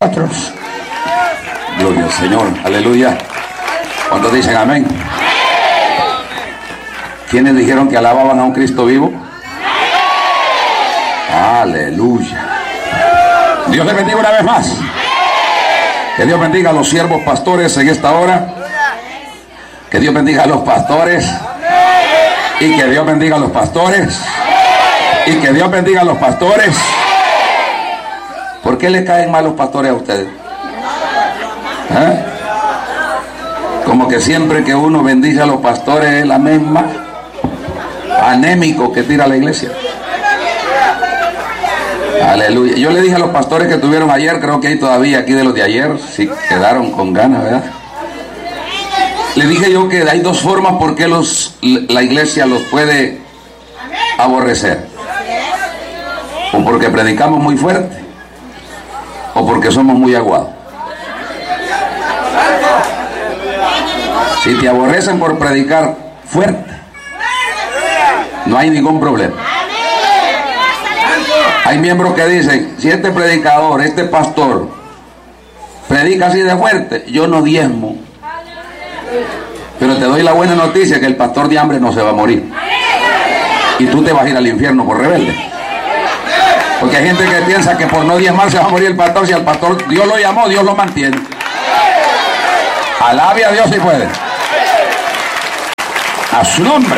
nosotros. Gloria al Señor, aleluya. ¿Cuántos dicen amén? ¿Quiénes dijeron que alababan a un Cristo vivo? Aleluya. Dios les bendiga una vez más. Que Dios bendiga a los siervos pastores en esta hora. Que Dios bendiga a los pastores. Y que Dios bendiga a los pastores. Y que Dios bendiga a los pastores. ¿Por qué le caen mal los pastores a ustedes? ¿Eh? Como que siempre que uno bendice a los pastores es la misma anémico que tira a la iglesia. Aleluya. Yo le dije a los pastores que tuvieron ayer, creo que hay todavía aquí de los de ayer, si quedaron con ganas, ¿verdad? Le dije yo que hay dos formas por qué la iglesia los puede aborrecer. O porque predicamos muy fuerte, o porque somos muy aguados. Si te aborrecen por predicar fuerte, no hay ningún problema. Hay miembros que dicen, si este predicador, este pastor, predica así de fuerte, yo no diezmo. Pero te doy la buena noticia que el pastor de hambre no se va a morir. Y tú te vas a ir al infierno por rebelde. Porque hay gente que piensa que por no diezmar se va a morir el pastor. Si al pastor Dios lo llamó, Dios lo mantiene. Alabe a Dios si puede. A su nombre.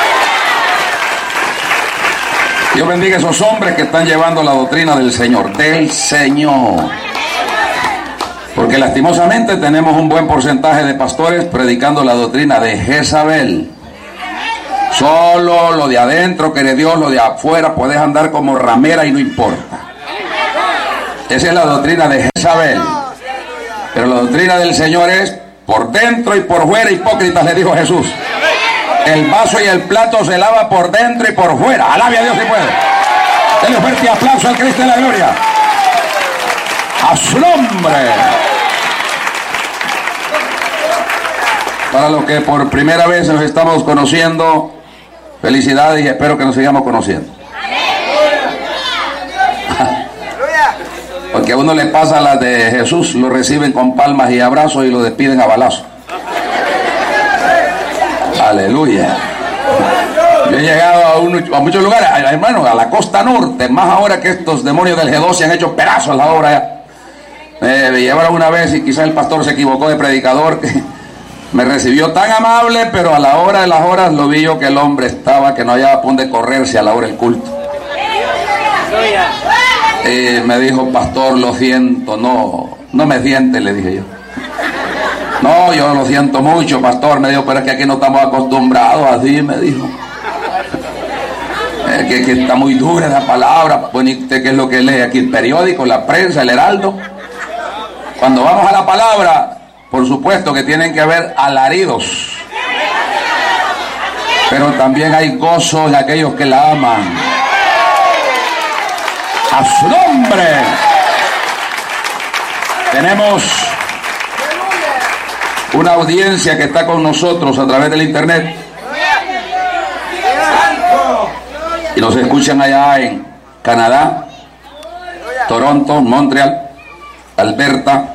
Dios bendiga a esos hombres que están llevando la doctrina del Señor. Del Señor. Porque lastimosamente tenemos un buen porcentaje de pastores predicando la doctrina de Jezabel. Solo lo de adentro quiere Dios, lo de afuera puedes andar como ramera y no importa. Esa es la doctrina de Jezabel. Pero la doctrina del Señor es por dentro y por fuera, hipócritas, le dijo Jesús. El vaso y el plato se lava por dentro y por fuera. Alabe a Dios si puede. Denle un fuerte aplauso al Cristo de la gloria. A su nombre. Para los que por primera vez nos estamos conociendo, felicidades y espero que nos sigamos conociendo. Porque a uno le pasa las de Jesús, lo reciben con palmas y abrazos y lo despiden a balazos. Aleluya. Yo he llegado a muchos lugares, hermano, a la costa norte, más ahora que estos demonios del G12 han hecho pedazos la obra ya. Me llevaron una vez y quizás el pastor se equivocó de predicador, que me recibió tan amable, pero a la hora de las horas lo vi yo que el hombre estaba, que no había a dónde correrse a la hora del culto. Me dijo, pastor, lo siento, no me siente, le dije yo. No, yo lo siento mucho, pastor, me dijo, pero es que aquí no estamos acostumbrados así, me dijo. Que está muy dura la palabra. Bueno, ¿y usted qué es lo que lee aquí? ¿El periódico, la prensa, el Heraldo? Cuando vamos a la palabra, por supuesto que tienen que haber alaridos. Pero también hay gozo de aquellos que la aman. A su nombre. Tenemos una audiencia que está con nosotros a través del internet y nos escuchan allá en Canadá, Toronto, Montreal, Alberta.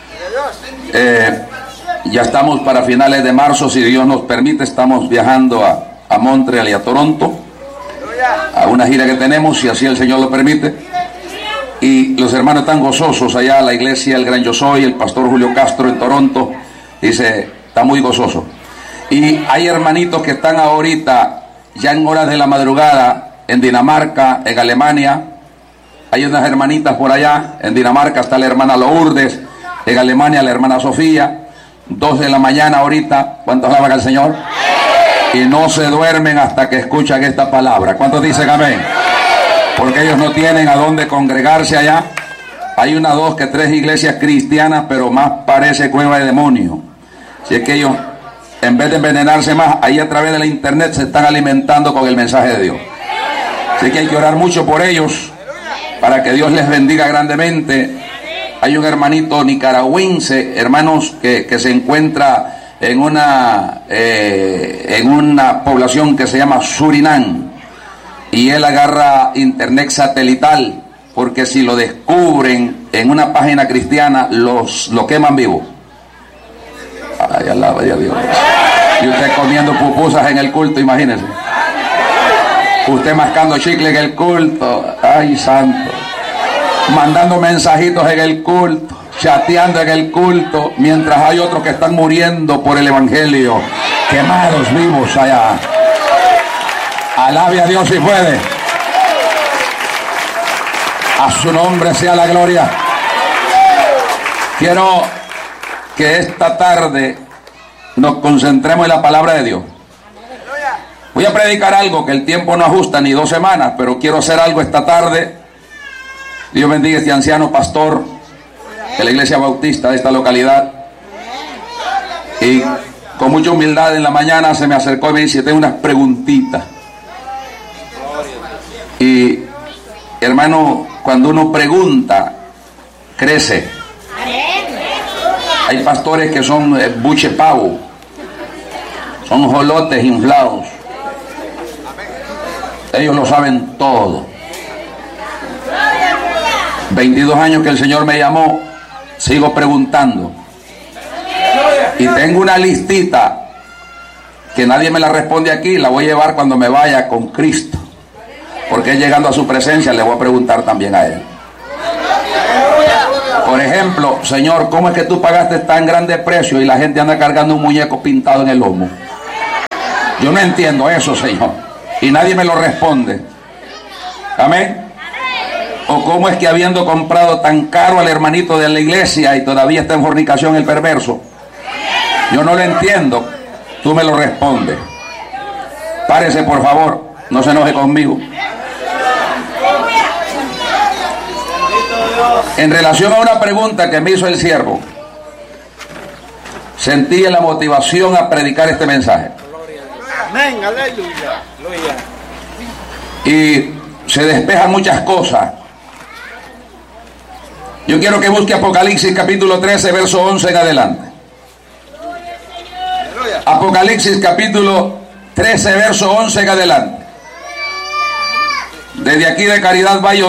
Ya estamos para finales de marzo, si Dios nos permite, estamos viajando a Montreal y a Toronto a una gira que tenemos, si así el Señor lo permite. Y los hermanos están gozosos allá, la iglesia El Gran Yo Soy, el pastor Julio Castro en Toronto, dice, está muy gozoso. Y hay hermanitos que están ahorita, ya en horas de la madrugada, en Dinamarca, en Alemania. Hay unas hermanitas por allá, en Dinamarca está la hermana Lourdes, en Alemania la hermana Sofía, 2 de la mañana ahorita. ¿Cuántos alaban al Señor? Y no se duermen hasta que escuchan esta palabra. ¿Cuántos dicen amén? Porque ellos no tienen a dónde congregarse allá. Hay 1, 2, 3 iglesias cristianas, pero más parece cueva de demonio. Si es que ellos, en vez de envenenarse más, ahí a través de la internet se están alimentando con el mensaje de Dios. Así que hay que orar mucho por ellos, para que Dios les bendiga grandemente. Hay un hermanito nicaragüense, hermanos, que se encuentra en una población que se llama Surinam, y él agarra internet satelital, porque si lo descubren en una página cristiana lo queman vivo. Ay, alaba a Dios. Y usted comiendo pupusas en el culto, imagínese. Usted mascando chicle en el culto. Ay, santo. Mandando mensajitos en el culto, chateando en el culto, mientras hay otros que están muriendo por el evangelio, quemados vivos allá. Alabe a Dios si puede. A su nombre sea la gloria. Quiero que esta tarde nos concentremos en la palabra de Dios. Voy a predicar algo que el tiempo no ajusta ni 2 semanas, pero quiero hacer algo esta tarde. Dios bendiga a este anciano pastor de la iglesia bautista de esta localidad. Y con mucha humildad en la mañana se me acercó y me dice: tengo unas preguntitas. Y hermano, cuando uno pregunta, crece. Hay pastores que son buche pavo, son jolotes inflados. Ellos lo saben todo. 22 años que el Señor me llamó, sigo preguntando. Y tengo una listita que nadie me la responde aquí, la voy a llevar cuando me vaya con Cristo. Porque llegando a su presencia le voy a preguntar también a Él. Por ejemplo, Señor, ¿cómo es que tú pagaste tan grande precio y la gente anda cargando un muñeco pintado en el lomo? Yo no entiendo eso, Señor. Y nadie me lo responde. Amén. O cómo es que habiendo comprado tan caro al hermanito de la iglesia y todavía está en fornicación el perverso. Yo no lo entiendo. Tú me lo respondes. Párese, por favor. No se enoje conmigo. En relación a una pregunta que me hizo el siervo, sentí la motivación a predicar este mensaje. Amén, aleluya. Y se despejan muchas cosas. Yo quiero que busque Apocalipsis capítulo 13, verso 11 en adelante. Apocalipsis capítulo 13, verso 11 en adelante. Desde aquí de Caridad Valle